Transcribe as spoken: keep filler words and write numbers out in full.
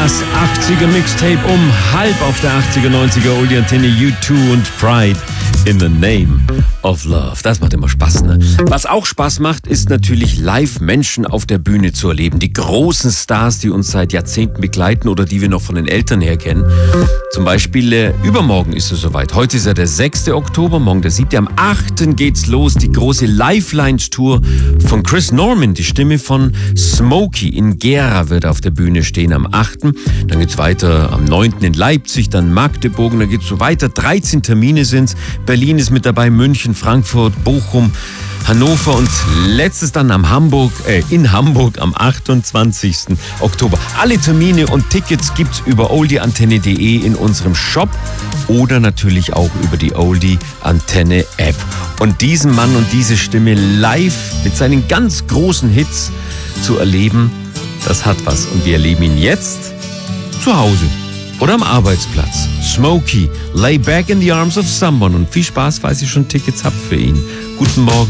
Das achtziger Mixtape um halb auf der achtziger, neunziger Oldie Antenne U zwei und Pride in the Name of Love. Das macht immer Spaß, ne? Was auch Spaß macht, ist natürlich live Menschen auf der Bühne zu erleben. Die großen Stars, die uns seit Jahrzehnten begleiten oder die wir noch von den Eltern her kennen. Zum Beispiel äh, übermorgen ist es soweit. Heute ist ja der sechste Oktober, morgen der siebte Am achten geht's los. Die große Lifelines-Tour von Chris Norman. Die Stimme von Smokey in Gera wird auf der Bühne stehen am achten Dann geht's weiter am neunten in Leipzig, dann Magdeburg, dann geht's so weiter. dreizehn Termine sind's. Berlin ist mit dabei, München, Frankfurt, Bochum, Hannover und letztes dann am Hamburg, äh, in Hamburg am achtundzwanzigsten Oktober. Alle Termine und Tickets gibt's über oldie antenne punkt de in unserem Shop oder natürlich auch über die Oldie Antenne App. Und diesen Mann und diese Stimme live mit seinen ganz großen Hits zu erleben, das hat was. Und wir erleben ihn jetzt zu Hause oder am Arbeitsplatz. Smokey, lay back in the arms of someone. Und viel Spaß, falls ihr schon Tickets habt für ihn. Guten Morgen.